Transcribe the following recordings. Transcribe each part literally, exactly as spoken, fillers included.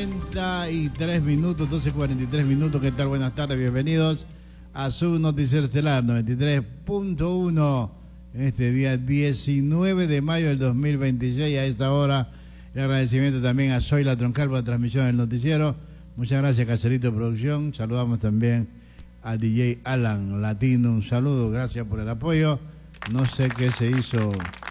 cuarenta y tres minutos, doce cuarenta y tres minutos. ¿Qué tal? Buenas tardes, bienvenidos a su noticiero estelar noventa y tres punto uno en este día diecinueve de mayo del dos mil veintiséis. A esta hora, el agradecimiento también a Soy la Troncal por la transmisión del noticiero. Muchas gracias, Caserito Producción. Saludamos también a D J Alan Latino. Un saludo, gracias por el apoyo. No sé qué se hizo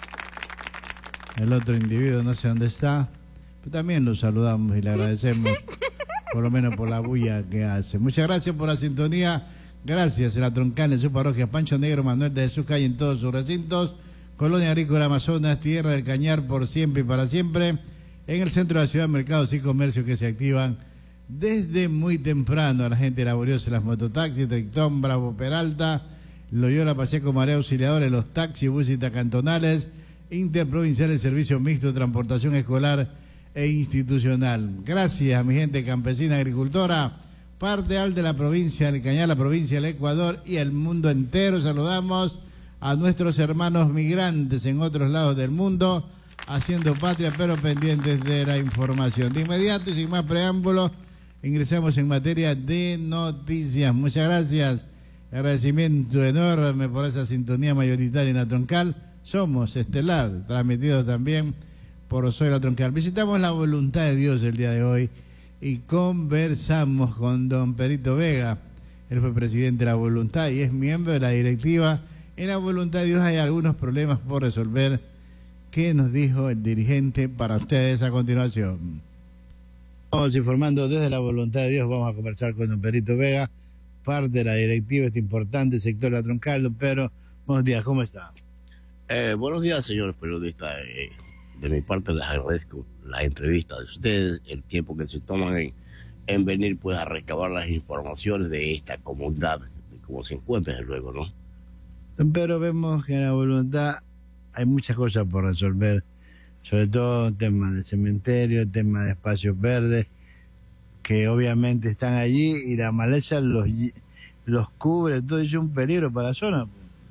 el otro individuo, no sé dónde está. Pero también lo saludamos y le agradecemos, por lo menos por la bulla que hace. Muchas gracias por la sintonía. Gracias a la Troncal en su parroquia Pancho Negro, Manuel de Jesús Calle en todos sus recintos. Colonia Agrícola Amazonas, Tierra del Cañar, por siempre y para siempre. En el centro de la ciudad, mercados y comercios que se activan desde muy temprano. A la gente laboriosa, las mototaxis, Trictón, Bravo Peralta, Loyola Pacheco, Marea Auxiliadores, los taxis, buses cantonales, interprovinciales, servicio mixto de transportación escolar e institucional. Gracias a mi gente campesina agricultora, parte alta de la provincia del Cañar, la provincia del Ecuador y el mundo entero. Saludamos a nuestros hermanos migrantes en otros lados del mundo, haciendo patria pero pendientes de la información. De inmediato y sin más preámbulos, ingresamos en materia de noticias. Muchas gracias. Agradecimiento enorme por esa sintonía mayoritaria en la Troncal. Somos Estelar, transmitido también por Soy la Troncal. Visitamos la voluntad de Dios el día de hoy y conversamos con don Perito Vega. Él fue presidente de la Voluntad y es miembro de la directiva. En la Voluntad de Dios hay algunos problemas por resolver. ¿Qué nos dijo el dirigente para ustedes a continuación? Vamos informando desde la Voluntad de Dios. Vamos a conversar con don Perito Vega, parte de la directiva de este importante sector de la Troncal. Don Pedro, buenos días, ¿cómo está? Eh, buenos días, señores periodistas. Eh, de mi parte les agradezco la entrevista de ustedes, el tiempo que se toman en, en venir pues a recabar las informaciones de esta comunidad, de cómo se encuentra luego, ¿no? Pero vemos que en la Voluntad hay muchas cosas por resolver, sobre todo temas de cementerio, temas de espacios verdes, que obviamente están allí y la maleza los, los cubre, todo eso es un peligro para la zona.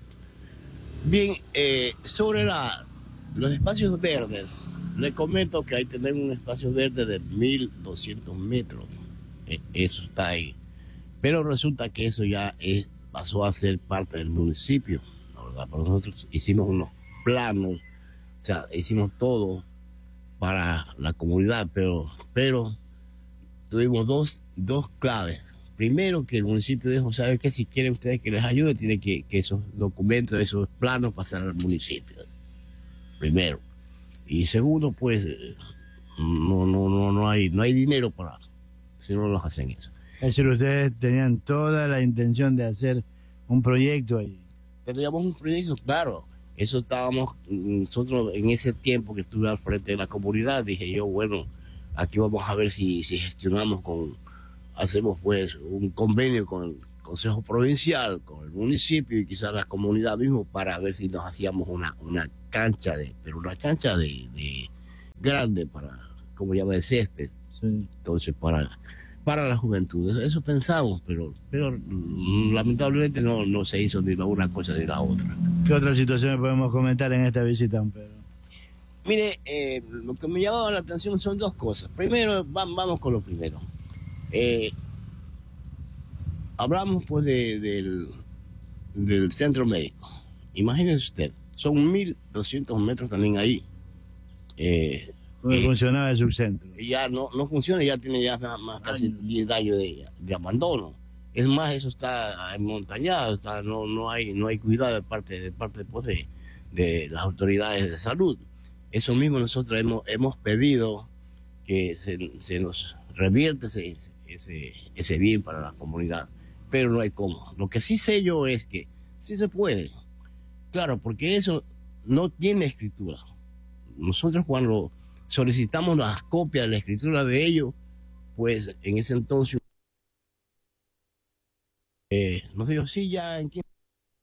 Bien, eh, sobre la, los espacios verdes, les comento que ahí tenemos un espacio verde de mil doscientos metros, eh, eso está ahí, pero resulta que eso ya es, pasó a ser parte del municipio, la verdad, pero nosotros hicimos unos planos, o sea, hicimos todo para la comunidad, pero, pero tuvimos dos, dos claves. Primero, que el municipio dijo, ¿sabe qué? Si quieren ustedes que les ayude, tienen que, que esos documentos, esos planos pasen al municipio. Primero. Y segundo, pues, no, no, no, no hay, no hay dinero para, si no los hacen eso. Es decir, ustedes tenían toda la intención de hacer un proyecto ahí. Teníamos un proyecto, claro. Eso estábamos, nosotros en ese tiempo que estuve al frente de la comunidad, dije yo, bueno, aquí vamos a ver si, si gestionamos con, hacemos pues un convenio con el Consejo Provincial, con el municipio y quizás la comunidad mismo para ver si nos hacíamos una, una cancha, de, pero una cancha de, de grande para, como llama el césped, sí. Entonces para, para la juventud. Eso, eso pensamos, pero, pero lamentablemente no, no se hizo ni la una cosa ni la otra. ¿Qué otras situaciones podemos comentar en esta visita, don Pedro? Mire, eh, lo que me llamaba la atención son dos cosas. Primero, vamos con lo primero. Eh, hablamos pues de, del, del centro médico. Imagínense usted, son mil doscientos metros también ahí. Eh, ¿Cómo eh, funcionaba el subcentro? Ya no, no funciona, ya tiene ya más, más casi diez años de, de abandono. Es más, eso está montañado, está, no, no, hay, no hay cuidado de parte, de, parte pues, de, de las autoridades de salud. Eso mismo nosotros hemos, hemos pedido que se, se nos revierte ese, ese, ese bien para la comunidad, pero no hay cómo. Lo que sí sé yo es que sí se puede, claro, porque eso no tiene escritura. Nosotros cuando solicitamos las copias de la escritura de ellos, pues en ese entonces eh, nos dijo, sí, ya en quince...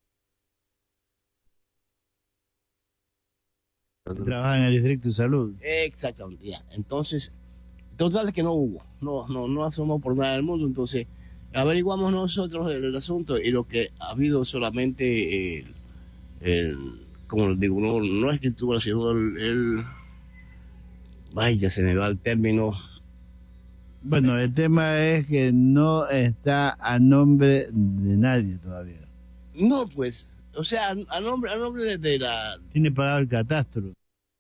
Trabaja en el distrito de salud. Exactamente, ya. Entonces, total es que no hubo, no, no, no asomó por nada del mundo. Entonces, averiguamos nosotros el, el asunto y lo que ha habido solamente, eh, el, como les digo, no, no escritura, sino el, el, vaya, se me va el término, Bueno, el tema es que no está a nombre de nadie todavía. No, pues, o sea, a nombre, a nombre de, de la... Tiene pagado el catastro.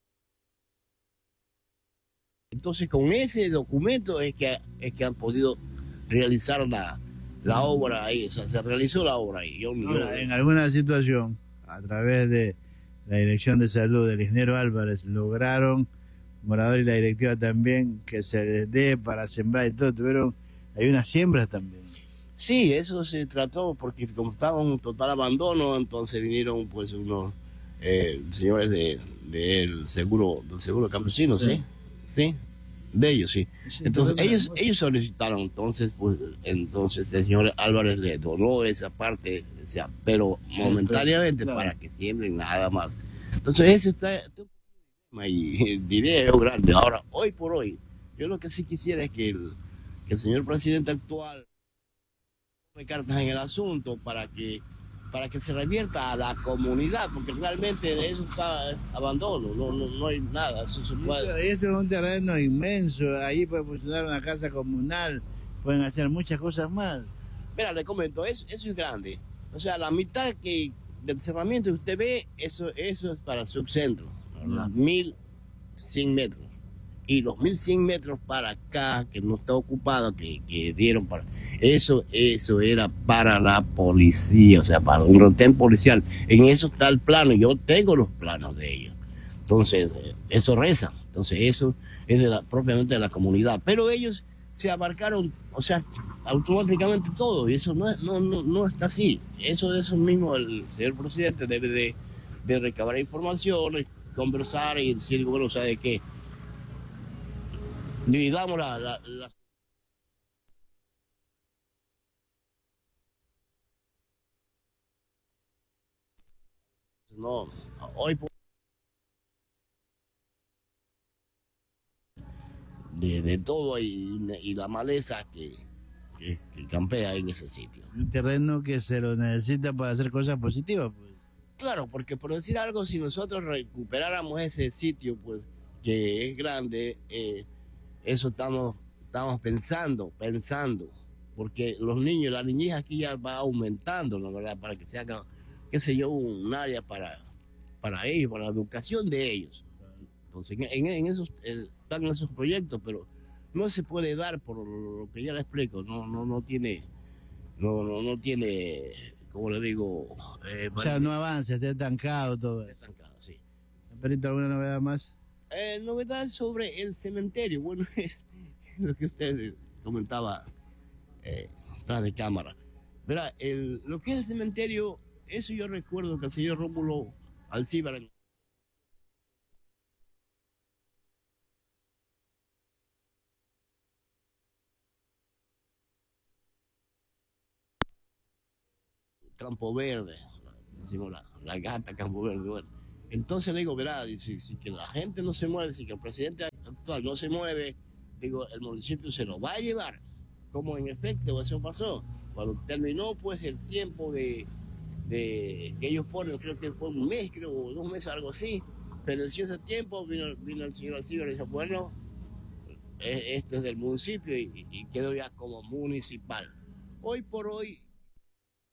Entonces, con ese documento es que, es que han podido realizar la, la obra ahí, o sea, se realizó la obra ahí. Yo, Ahora, yo- en alguna situación, a través de la Dirección de Salud del ingeniero Álvarez, lograron, Morador y la directiva también, que se les dé para sembrar y todo. Tuvieron, hay unas siembras también. sí, eso se trató porque como estaba en total abandono, entonces vinieron pues unos eh, señores de, del seguro, del seguro campesino, ¿sí? Sí. Sí, de ellos, sí. Sí, Entonces tuvieron ellos, hermoso. ellos solicitaron, entonces, pues, entonces el señor Álvarez le donó esa parte, o sea, pero momentáneamente claro. para que siembren nada más. Entonces ese está, y diré yo grande. Ahora, hoy por hoy, yo lo que sí quisiera es que el, que el señor presidente actual tome cartas en el asunto para que para que se revierta a la comunidad, porque realmente de eso está abandono, no, no, no hay nada, eso se puede. Y esto es un terreno inmenso, ahí puede funcionar una casa comunal, pueden hacer muchas cosas más. Mira, le comento, eso, eso es grande. O sea, la mitad que del cerramiento que usted ve, eso, eso es para subcentro, los mil cien metros. Y los mil cien metros para acá, que no está ocupado, que, que dieron para... Eso, eso era para la policía, o sea, para un retén policial. En eso está el plano, yo tengo los planos de ellos. Entonces, eh, eso reza. Entonces, eso es de la, propiamente de la comunidad. Pero ellos se abarcaron, o sea, automáticamente todo, y eso no, no, no, no está así. Eso, eso mismo el señor presidente debe de, de recabar información, conversar y decir, bueno, o sea, de qué dividamos la, la, la... No, hoy de, de todo y, y la maleza que, que, que campea en ese sitio. Un terreno que se lo necesita para hacer cosas positivas, pues. Claro, porque por decir algo, si nosotros recuperáramos ese sitio, pues, que es grande, eh, eso estamos, estamos pensando, pensando, porque los niños, la niñez aquí ya va aumentando, ¿no? ¿Verdad? Para que se haga, qué sé yo, un área para, para ellos, para la educación de ellos. Entonces, en, en esos, eh, están esos proyectos, pero no se puede dar por lo que ya le explico, no, no, no tiene, no, no, no tiene, como le digo, eh, O sea, no avanza, está estancado todo. estancado, sí. Perito, ¿alguna novedad más? Eh, novedad sobre el cementerio, bueno, es lo que usted comentaba eh, tras de cámara. Verá, el, lo que es el cementerio, eso yo recuerdo que el señor Rómulo Alcíbar Campo Verde, decimos la, la gata Campo Verde, bueno. Entonces le digo, verá, si, si que la gente no se mueve, si que el presidente actual no se mueve, digo, el municipio se lo va a llevar, como en efecto eso pasó. Cuando terminó pues el tiempo de, de que ellos ponen, creo que fue un mes, creo, o dos meses, algo así, pero en ese tiempo vino, vino el señor Alcibar y dijo, bueno, esto es del municipio y, y quedó ya como municipal. Hoy por hoy